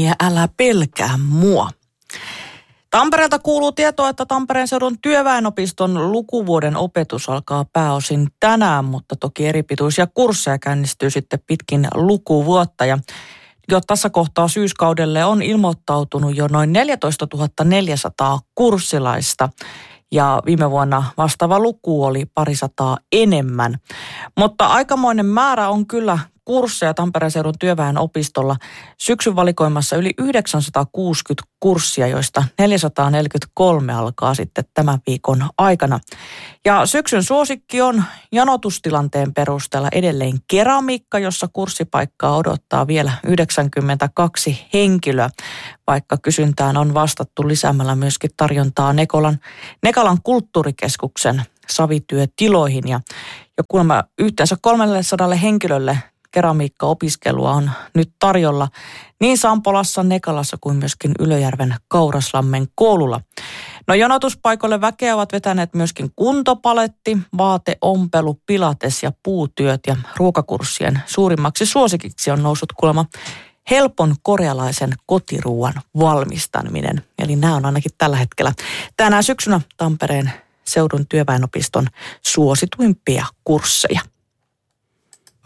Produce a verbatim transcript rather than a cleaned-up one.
ja älä pelkää mua. Tampereelta kuuluu tietoa, että Tampereen seudun työväenopiston lukuvuoden opetus alkaa pääosin tänään, mutta toki eripituisia kursseja käynnistyy sitten pitkin lukuvuotta. Ja jo tässä kohtaa syyskaudelle on ilmoittautunut jo noin neljätoistatuhatta neljäsataa kurssilaista. Ja viime vuonna vastaava luku oli parisataa enemmän. Mutta aikamoinen määrä on kyllä kursseja Tampereen seudun työväenopistolla. Syksyn valikoimassa yli yhdeksänsataakuusikymmentä kurssia, joista neljäsataaneljäkymmentäkolme alkaa sitten tämän viikon aikana. Ja syksyn suosikki on janotustilanteen perusteella edelleen keramiikka, jossa kurssipaikkaa odottaa vielä yhdeksänkymmentäkaksi henkilöä, vaikka kysyntään on vastattu lisäämällä myöskin tarjontaa Nekolan, Nekalan kulttuurikeskuksen savityötiloihin. Ja, ja kuulemma yhteensä kolmesataa henkilölle keramiikkaopiskelua on nyt tarjolla niin Sampolassa, Nekalassa kuin myöskin Ylöjärven Kauraslammen koululla. No jonotuspaikoille väkeä ovat vetäneet myöskin kuntopaletti, vaateompelu, pilates ja puutyöt ja ruokakurssien suurimmaksi suosikiksi on noussut kuulemma helpon korealaisen kotiruuan valmistaminen. Eli nämä on ainakin tällä hetkellä tänä syksynä Tampereen seudun työväenopiston suosituimpia kursseja.